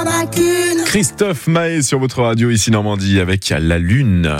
a qu'une. Christophe Maé sur votre radio ici Normandie avec La Lune.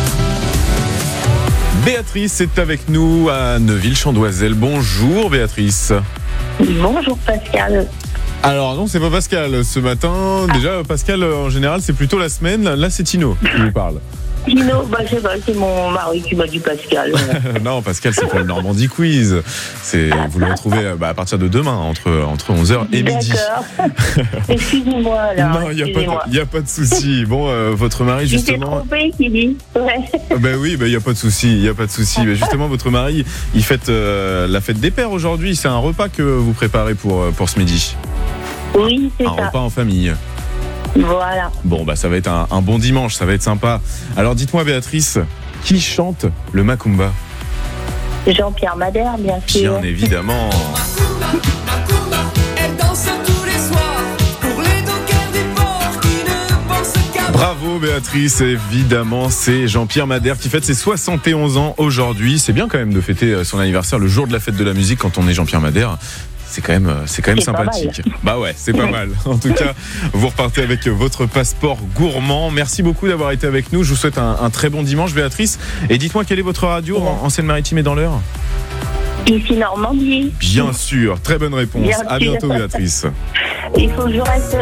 Béatrice est avec nous à Neuville-Chandoiselle. Bonjour Béatrice. Bonjour Pascal. Alors non, c'est pas Pascal ce matin. Déjà Pascal en général c'est plutôt la semaine. Là c'est Tino qui vous parle. Tino, je sais pas, c'est mon mari qui m'a dit Pascal. Non, Pascal, c'est pour le Normandie Quiz. Vous le retrouvez à partir de demain, entre 11h et midi. D'accord. Excusez-moi, là. Non, il n'y a pas de souci. Bon, votre mari, justement... Il s'est trompé, qui dit. Ouais. Ben oui, il n'y a pas de souci, Ben justement, votre mari, il fête la fête des pères aujourd'hui. C'est un repas que vous préparez pour ce midi. Oui, c'est ça. Un repas en famille. Voilà. Bon, ça va être un bon dimanche, ça va être sympa. Alors, dites-moi, Béatrice, qui chante le Macumba ? Jean-Pierre Madère, bien sûr. Bien évidemment. Bravo Béatrice, évidemment, c'est Jean-Pierre Madère qui fête ses 71 ans aujourd'hui. C'est bien quand même de fêter son anniversaire le jour de la fête de la musique quand on est Jean-Pierre Madère. C'est quand même sympathique. Bah ouais, c'est pas mal. En tout cas, vous repartez avec votre passeport gourmand. Merci beaucoup d'avoir été avec nous. Je vous souhaite un très bon dimanche, Béatrice. Et dites-moi, quelle est votre radio en Seine-Maritime et dans l'Eure ? Ici Normandie. Bien sûr, très bonne réponse. Bien à bientôt, Béatrice. Il faut que je reste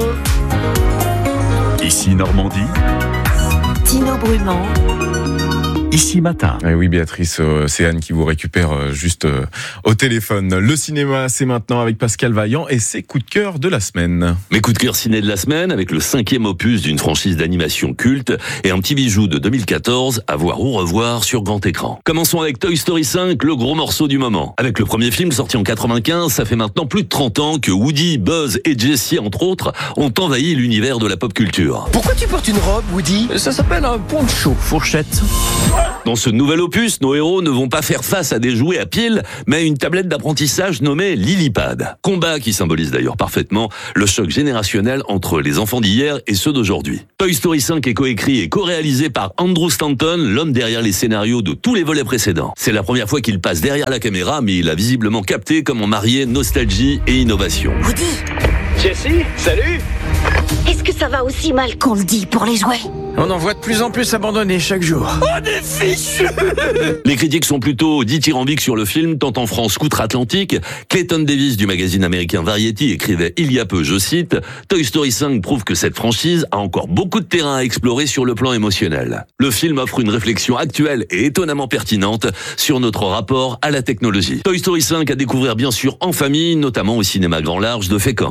Ici Normandie. Tino Brumand. Ici matin. Et oui Béatrice, c'est Anne qui vous récupère juste au téléphone. Le cinéma, c'est maintenant avec Pascal Vaillant et ses coups de cœur de la semaine. Mes coups de cœur ciné de la semaine avec le 5e opus d'une franchise d'animation culte et un petit bijou de 2014 à voir ou revoir sur grand écran. Commençons avec Toy Story 5, le gros morceau du moment. Avec le premier film sorti en 95, ça fait maintenant plus de 30 ans que Woody, Buzz et Jessie, entre autres, ont envahi l'univers de la pop culture. Pourquoi tu portes une robe, Woody ? Ça s'appelle un poncho, fourchette. Dans ce nouvel opus, nos héros ne vont pas faire face à des jouets à piles, mais à une tablette d'apprentissage nommée Lillipad. Combat qui symbolise d'ailleurs parfaitement le choc générationnel entre les enfants d'hier et ceux d'aujourd'hui. Toy Story 5 est coécrit et co-réalisé par Andrew Stanton, l'homme derrière les scénarios de tous les volets précédents. C'est la première fois qu'il passe derrière la caméra, mais il a visiblement capté comment marier nostalgie et innovation. Woody, Jessie, salut. est-ce que ça va aussi mal qu'on le dit pour les jouets ? On en voit de plus en plus abandonnés chaque jour. Oh, des fichus. Les critiques sont plutôt dithyrambiques sur le film, tant en France qu'outre-Atlantique. Clayton Davis du magazine américain Variety écrivait il y a peu, je cite, « Toy Story 5 prouve que cette franchise a encore beaucoup de terrain à explorer sur le plan émotionnel. Le film offre une réflexion actuelle et étonnamment pertinente sur notre rapport à la technologie. Toy Story 5 à découvrir bien sûr en famille, notamment au cinéma grand large de Fécamp.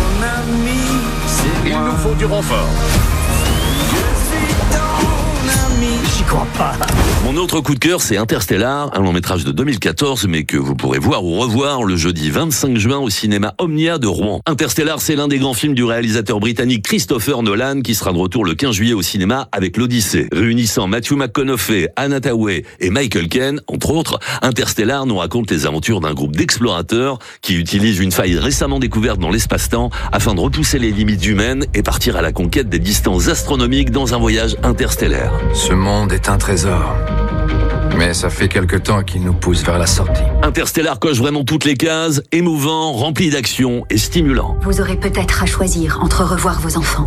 Il nous faut du renfort. J'y crois pas. Mon autre coup de cœur, c'est Interstellar, un long métrage de 2014, mais que vous pourrez voir ou revoir le jeudi 25 juin au cinéma Omnia de Rouen. Interstellar, c'est l'un des grands films du réalisateur britannique Christopher Nolan, qui sera de retour le 15 juillet au cinéma avec l'Odyssée. Réunissant Matthew McConaughey, Anna Hathaway et Michael Caine, entre autres, Interstellar nous raconte les aventures d'un groupe d'explorateurs qui utilisent une faille récemment découverte dans l'espace-temps afin de repousser les limites humaines et partir à la conquête des distances astronomiques dans un voyage interstellaire. Ce monde est un trésor, mais ça fait quelque temps qu'il nous pousse vers la sortie. Interstellar coche vraiment toutes les cases, émouvant, rempli d'action et stimulant. Vous aurez peut-être à choisir entre revoir vos enfants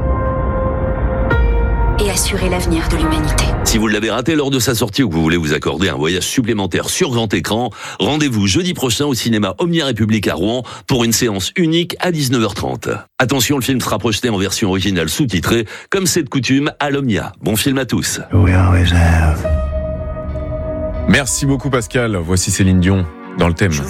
et assurer l'avenir de l'humanité. Si vous l'avez raté lors de sa sortie ou que vous voulez vous accorder un voyage supplémentaire sur grand écran, rendez-vous jeudi prochain au cinéma Omnia République à Rouen pour une séance unique à 19h30. Attention, le film sera projeté en version originale sous-titrée, comme c'est de coutume à l'Omnia. Bon film à tous. Merci beaucoup Pascal. Voici Céline Dion dans le thème.